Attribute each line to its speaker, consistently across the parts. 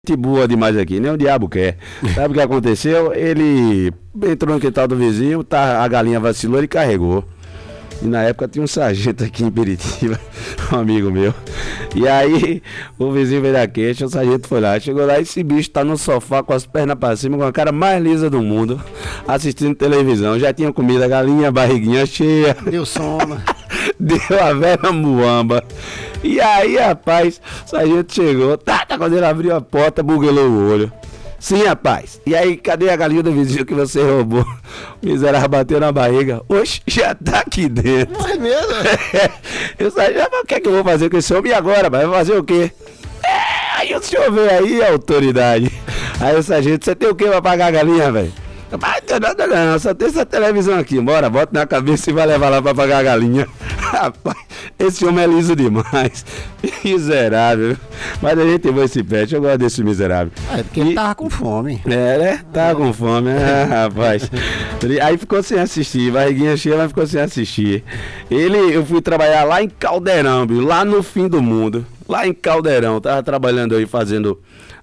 Speaker 1: Gente boa demais aqui, nem o diabo quer. Sabe o que aconteceu? Ele entrou no quintal do vizinho, a galinha vacilou, ele carregou. E na época tinha um sargento aqui em Piritiba, um amigo meu. E aí o vizinho veio da queixa, o sargento foi lá, chegou lá, esse bicho tá no sofá com as pernas pra cima, com a cara mais lisa do mundo, assistindo televisão. Já tinha comida, galinha, barriguinha cheia.
Speaker 2: Deu sono.
Speaker 1: Deu a velha muamba. E aí, rapaz, o sargento chegou, quando ele abriu a porta, buguelou o olho. Sim, rapaz. E aí, cadê a galinha do vizinho que você roubou? O miserável bateu na barriga. Oxe, já tá aqui dentro.
Speaker 2: Não é mesmo?
Speaker 1: Eu sargento, mas o que é que eu vou fazer com esse homem agora? Vai fazer o quê? Aí o senhor veio aí, autoridade. Aí o sargento, você tem o quê pra pagar a galinha, velho? Não, só tem essa televisão aqui. Bora, bota na cabeça e vai levar lá pra pagar a galinha. Rapaz, esse homem é liso demais. Miserável. Mas a gente vê esse pet, eu gosto desse miserável.
Speaker 2: É porque ele tava com fome.
Speaker 1: É, né? Tava com fome, rapaz. Aí ficou sem assistir, barriguinha cheia, mas ficou sem assistir. Eu fui trabalhar lá em Caldeirão, viu? Lá no fim do mundo. Lá em Caldeirão, tava trabalhando aí fazendo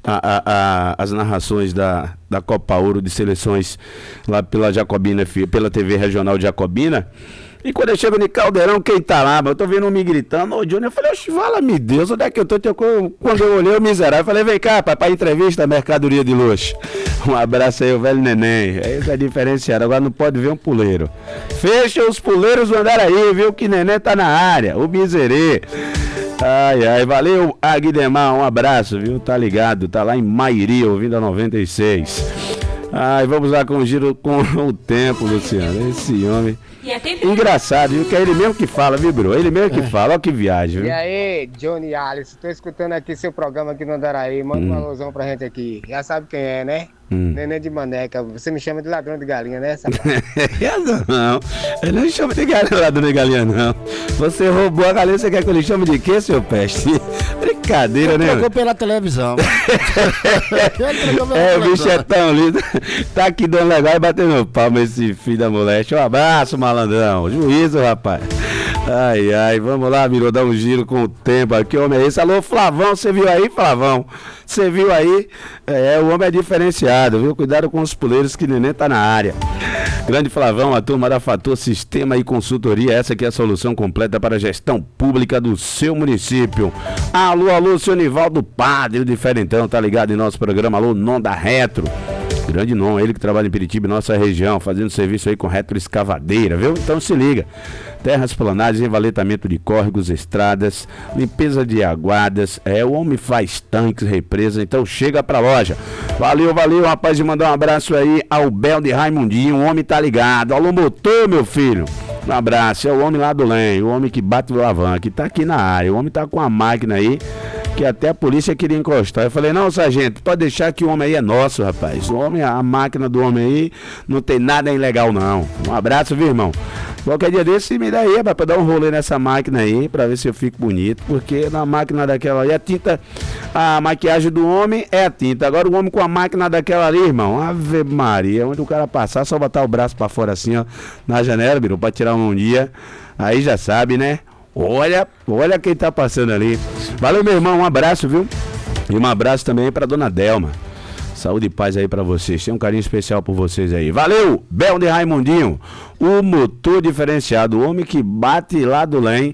Speaker 1: as narrações da Copa Ouro de seleções lá pela Jacobina, pela TV Regional Jacobina. E quando eu chego no Caldeirão, quem tá lá? Eu tô vendo um me gritando, ô Júnior, eu falei, oxe, fala-me Deus, onde é que eu tô? Quando eu olhei o miserável, eu falei, vem cá, pai, pra entrevista, mercadoria de luxo. Um abraço aí, o velho neném. Esse é diferenciado, agora não pode ver um puleiro. Fecha os puleiros do Andaraí, viu, que neném tá na área, o miserê. Ai, valeu, Aguidemar, um abraço, viu? Tá ligado, tá lá em Mairi, ouvindo a 96. Ai, vamos lá com o giro com o tempo, Luciano. Esse homem. Engraçado, viu? Que é ele mesmo que fala, viu, bro? Ele mesmo que fala, ó que viagem, viu?
Speaker 3: E aí, Johnny Alisson, tô escutando aqui seu programa aqui no Andaraí. Manda uma alusão pra gente aqui. Já sabe quem é, né? Neném de Maneca. Você me chama de ladrão de galinha, né?
Speaker 1: Não, eu não chamo de ladrão de galinha, não. Você roubou a galinha, você quer que eu lhe chame de quê, seu peste? Brincadeira, né?
Speaker 2: Trocou pela televisão.
Speaker 1: O bicho é tão lindo. Tá aqui dando legal e batendo palma esse filho da moleste. Um abraço, malandrão. Juízo, rapaz. Ai, vamos lá, Mirô, dar um giro com o tempo aqui. Que homem é esse? Alô, Flavão, você viu aí, Flavão? Você viu aí? O homem é diferenciado, viu? Cuidado com os puleiros que neném tá na área. Grande Flavão, a turma da Fator Sistema e Consultoria. Essa aqui é a solução completa para a gestão pública do seu município. Alô, seu Nivaldo Padre, o diferentão, tá ligado em nosso programa? Alô, Nonda Retro. Grande nome, ele que trabalha em Piritiba, nossa região, fazendo serviço aí com retroescavadeira, viu? Então se liga. Terras planadas, envaletamento de córregos, estradas, limpeza de aguadas, o homem faz tanques, represas, então chega pra loja. Valeu, rapaz, de mandar um abraço aí ao Bel de Raimundinho, o homem tá ligado. Alô, motor, meu filho. Um abraço, é o homem lá do Lém, o homem que bate o alavanca, que tá aqui na área, o homem tá com a máquina aí, que até a polícia queria encostar. Eu falei, não, sargento, pode deixar que o homem aí é nosso, rapaz. O homem, a máquina do homem aí, não tem nada ilegal, não. Um abraço, viu, irmão? Qualquer dia desse, me dá aí, rapaz, pra dar um rolê nessa máquina aí, pra ver se eu fico bonito, porque na máquina daquela aí, a tinta, a maquiagem do homem é a tinta. Agora o homem com a máquina daquela ali, irmão, Ave Maria, onde o cara passar, só botar o braço pra fora assim, ó, na janela, virou, pra tirar um dia, aí já sabe, né? Olha quem tá passando ali. Valeu, meu irmão, um abraço, viu? E um abraço também pra dona Delma. Saúde e paz aí pra vocês. Tem um carinho especial por vocês aí. Valeu, Bel de Raimundinho. O motor diferenciado, o homem que bate lá do Lém.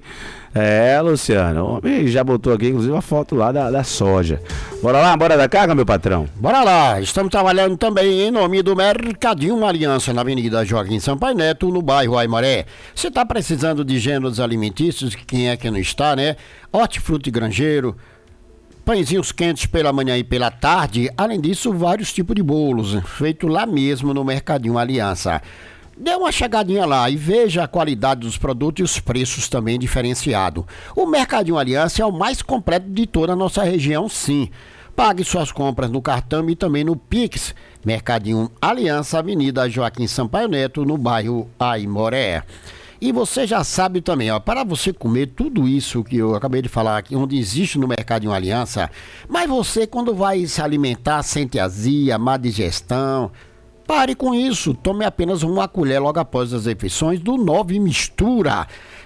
Speaker 1: Luciano, o homem já botou aqui, inclusive, a foto lá da soja. Bora lá, bora da carga, meu patrão?
Speaker 2: Bora lá, estamos trabalhando também em nome do Mercadinho Aliança, na Avenida Joaquim Sampaio Neto, no bairro Aimoré. Você está precisando de gêneros alimentícios, quem é que não está, né? Hortifruti Grangeiro, pãezinhos quentes pela manhã e pela tarde, além disso, vários tipos de bolos, feito lá mesmo no Mercadinho Aliança. Dê uma chegadinha lá e veja a qualidade dos produtos e os preços também diferenciados. O Mercadinho Aliança é o mais completo de toda a nossa região, sim. Pague suas compras no cartão e também no Pix. Mercadinho Aliança, Avenida Joaquim Sampaio Neto, no bairro Aimoré. E você já sabe também, ó, para você comer tudo isso que eu acabei de falar aqui, onde existe no Mercadinho Aliança, mas você quando vai se alimentar sente azia, má digestão... Pare com isso, tome apenas uma colher logo após as refeições do Nove Mistura.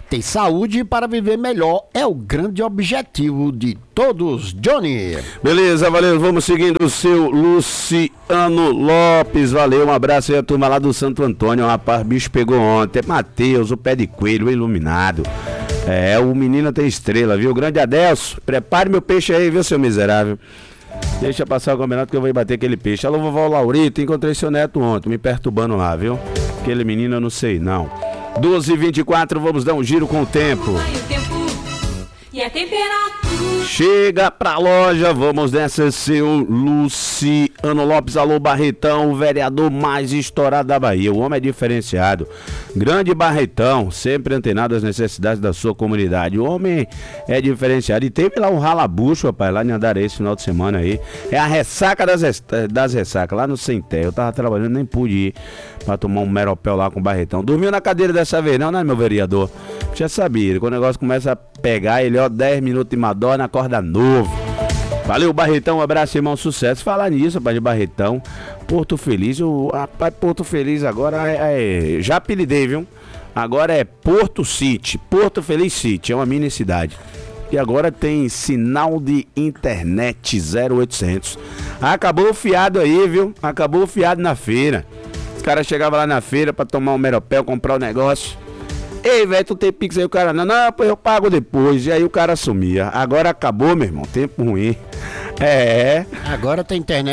Speaker 2: Ter saúde para viver melhor é o grande objetivo de todos, Johnny.
Speaker 1: Beleza, valeu. Vamos seguindo o seu Luciano Lopes. Valeu, um abraço aí a turma lá do Santo Antônio. Rapaz, o bicho pegou ontem. Matheus, o pé de coelho, o iluminado. O menino tem estrela, viu? Grande Adelso. Prepare meu peixe aí, viu, seu miserável? Deixa passar o combinado que eu vou ir bater aquele peixe. Alô, vovó Laurita, encontrei seu neto ontem, me perturbando lá, viu? Aquele menino eu não sei, não. 12h24, vamos dar um giro com o tempo. E a temperatura. Chega pra loja, vamos nessa, seu Luciano Lopes. Alô, Barretão, o vereador mais estourado da Bahia. O homem é diferenciado. Grande Barretão, sempre antenado às necessidades da sua comunidade. O homem é diferenciado. E teve lá um ralabucho, rapaz, lá em Andaré esse final de semana aí. É a ressaca das ressacas, lá no Centé. Eu tava trabalhando, nem pude ir pra tomar um meropel lá com o Barretão. Dormiu na cadeira dessa vez, não, né, meu vereador? Já sabia, quando o negócio começa a pegar, ele, 10 minutos de Madonna, acorda novo. Valeu, Barretão, um abraço, irmão, sucesso. Falar nisso, rapaz, de Barretão, Porto Feliz, rapaz, Porto Feliz agora já apelidei, viu? Agora é Porto City, Porto Feliz City, é uma mini cidade. E agora tem sinal de internet 0800. Acabou o fiado aí, viu? Acabou o fiado na feira. Os caras chegavam lá na feira pra tomar um meropel, comprar um negócio. Ei, velho, tu tem Pix aí? O cara, não, pô, eu pago depois. E aí o cara sumia. Agora acabou, meu irmão, tempo ruim.
Speaker 2: Agora tem internet.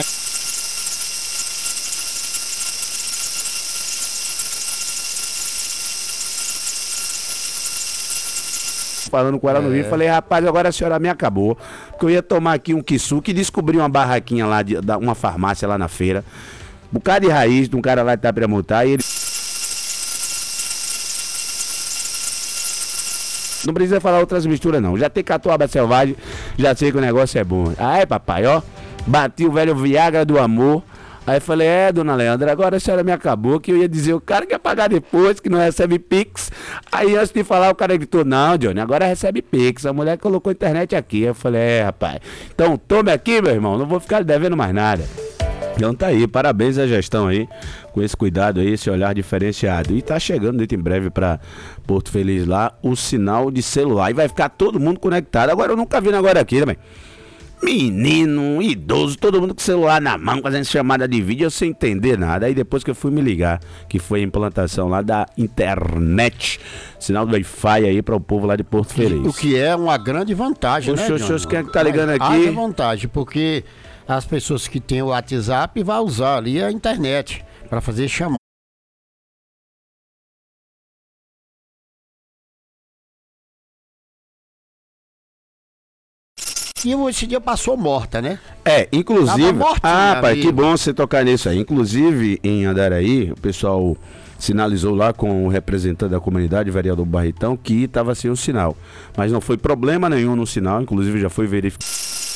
Speaker 1: Falando com ela no Rio, falei, rapaz, agora a senhora me acabou. Porque eu ia tomar aqui um quissuque e descobri uma barraquinha lá, uma farmácia lá na feira. Um bocado de raiz de um cara lá de Itapiramutá e ele... Não precisa falar outras misturas, não. Já tem catuaba selvagem, já sei que o negócio é bom. Aí, papai, ó, bati o velho Viagra do amor. Aí falei, dona Leandra, agora a senhora me acabou, que eu ia dizer, o cara quer pagar depois, que não recebe Pix. Aí antes de falar, o cara gritou, não, Johnny, agora recebe Pix. A mulher colocou a internet aqui. Eu falei, rapaz, então tome aqui, meu irmão, não vou ficar devendo mais nada. Então tá aí, parabéns à gestão aí, com esse cuidado aí, esse olhar diferenciado. E tá chegando dentro em breve pra Porto Feliz lá, o sinal de celular. E vai ficar todo mundo conectado. Agora eu nunca vi agora aqui, também. Menino, idoso, todo mundo com celular na mão, fazendo chamada de vídeo, eu sem entender nada. Aí depois que eu fui me ligar, que foi a implantação lá da internet, sinal do Wi-Fi aí para o povo lá de Porto Feliz.
Speaker 2: O que é uma grande vantagem, né,
Speaker 1: quem é que tá ligando aqui?
Speaker 2: É vantagem, porque as pessoas que têm o WhatsApp vão usar ali a internet para fazer chamada. E esse dia passou morta, né?
Speaker 1: Inclusive... pai, que bom você tocar nisso aí. Inclusive, em Andaraí, o pessoal sinalizou lá com o representante da comunidade, o vereador Barretão, que estava sem o sinal. Mas não foi problema nenhum no sinal, inclusive já foi verificado.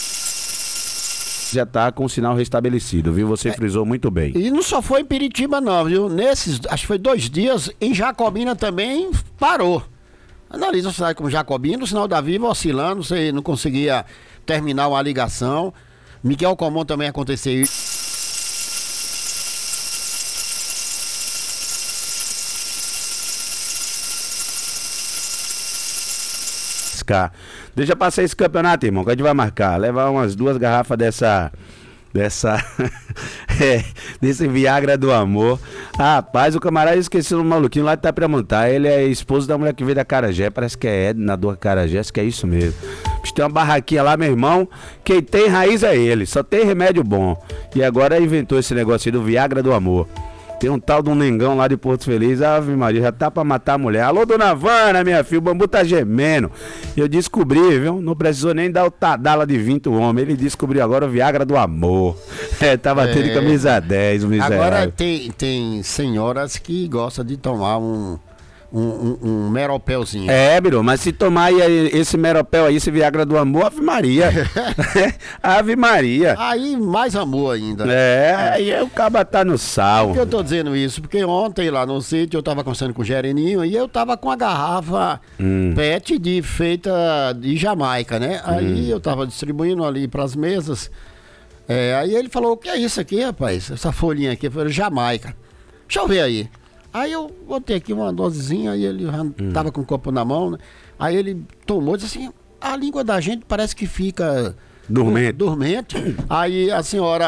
Speaker 1: Já está com o sinal restabelecido, viu? Você frisou muito bem.
Speaker 2: E não só foi em Piritiba, não, viu? Nesses, acho que foi 2 dias, em Jacobina também parou. Analisa a cidade como Jacobina, o sinal da Viva oscilando, você não conseguia terminar uma ligação. Miguel Comum também aconteceu isso.
Speaker 1: Deixa passar esse campeonato, irmão, que a gente vai marcar. Levar umas 2 garrafas desse Viagra do amor. Rapaz, o camarada esqueceu um maluquinho lá de Itapiramutá. Ele é esposo da mulher que veio da Acarajé. Parece que é Edna do Acarajé, acho que é isso mesmo. Tem uma barraquinha lá, meu irmão. Quem tem raiz é ele, só tem remédio bom. E agora inventou esse negócio aí do Viagra do amor. Tem um tal de um Nengão lá de Porto Feliz. Ave Maria, já tá pra matar a mulher. Alô, dona Vana, minha filha, o bambu tá gemendo. Eu descobri, viu? Não precisou nem dar o Tadala de 20 o homem. Ele descobriu agora o Viagra do amor. Tava tendo camisa 10, o miserável.
Speaker 2: Agora tem senhoras que gostam de tomar um meropelzinho.
Speaker 1: Biro, mas se tomar esse meropel aí, esse Viagra do amor, Ave Maria. Ave Maria.
Speaker 2: Aí mais amor ainda.
Speaker 1: Aí o caba tá no sal.
Speaker 2: Por que eu tô dizendo isso? Porque ontem lá no sítio eu tava conversando com o Gereninho e eu tava com a garrafa PET feita de Jamaica, né? Aí eu tava distribuindo ali pras mesas. Aí ele falou, o que é isso aqui, rapaz? Essa folhinha aqui, foi Jamaica. Deixa eu ver aí. Aí eu botei aqui uma dosezinha, aí ele já tava com o copo na mão, né? Aí ele tomou, disse assim, a língua da gente parece que fica...
Speaker 1: Dormente.
Speaker 2: Dormente. Aí a senhora